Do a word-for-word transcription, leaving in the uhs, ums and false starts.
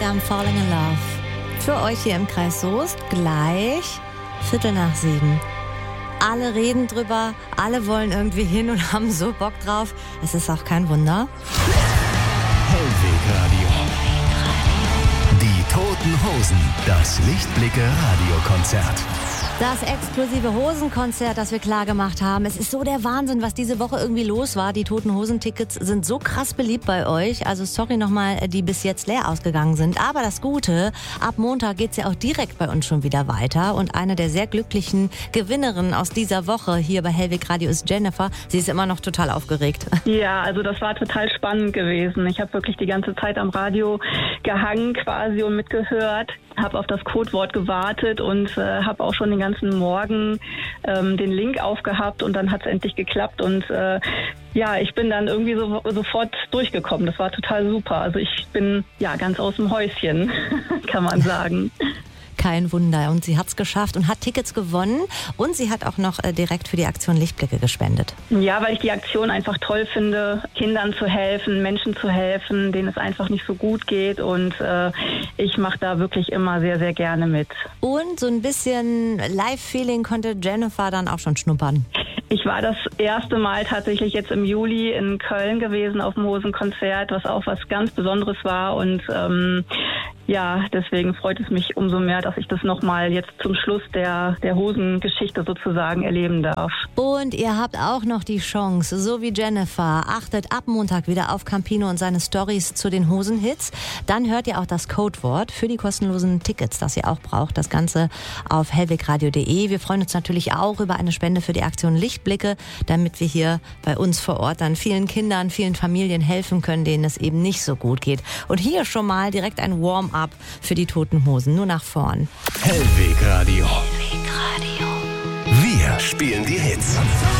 like I'm falling in love. Für euch hier im Kreis Soest gleich Viertel nach sieben. Alle reden drüber, alle wollen irgendwie hin und haben so Bock drauf. Es ist auch kein Wunder. Hellwegradio. Die Toten Hosen. Das Lichtblicke-Radiokonzert. Das exklusive Hosenkonzert, das wir klar gemacht haben. Es ist so der Wahnsinn, was diese Woche irgendwie los war. Die Toten Hosen-Tickets sind so krass beliebt bei euch. Also sorry nochmal, die bis jetzt leer ausgegangen sind. Aber das Gute, ab Montag geht's ja auch direkt bei uns schon wieder weiter. Und eine der sehr glücklichen Gewinnerinnen aus dieser Woche hier bei Hellweg Radio ist Jennifer. Sie ist immer noch total aufgeregt. Ja, also das war total spannend gewesen. Ich habe wirklich die ganze Zeit am Radio gehangen quasi und mitgehört. Habe auf das Codewort gewartet und äh, habe auch schon den ganzen Morgen ähm, den Link aufgehabt und dann hat es endlich geklappt und äh, ja, ich bin dann irgendwie so, sofort durchgekommen. Das war total super. Also ich bin ja ganz aus dem Häuschen, kann man sagen. Kein Wunder. Und sie hat es geschafft und hat Tickets gewonnen. Und sie hat auch noch äh, direkt für die Aktion Lichtblicke gespendet. Ja, weil ich die Aktion einfach toll finde, Kindern zu helfen, Menschen zu helfen, denen es einfach nicht so gut geht. Und äh, ich mache da wirklich immer sehr, sehr gerne mit. Und so ein bisschen Live-Feeling konnte Jennifer dann auch schon schnuppern. Ich war das erste Mal tatsächlich jetzt im Juli in Köln gewesen auf dem Hosenkonzert, was auch was ganz Besonderes war. Und ähm, ja, deswegen freut es mich umso mehr, dass ich das nochmal jetzt zum Schluss der, der Hosengeschichte sozusagen erleben darf. Und ihr habt auch noch die Chance, so wie Jennifer, achtet ab Montag wieder auf Campino und seine Stories zu den Hosenhits. Dann hört ihr auch das Codewort für die kostenlosen Tickets, das ihr auch braucht. Das Ganze auf hellwegradio punkt de. Wir freuen uns natürlich auch über eine Spende für die Aktion Lichtblicke, damit wir hier bei uns vor Ort dann vielen Kindern, vielen Familien helfen können, denen es eben nicht so gut geht. Und hier schon mal direkt ein Warm-up für die Toten Hosen. Nur nach vorn. Hellwegradio. Hellwegradio. Wir spielen die Hits.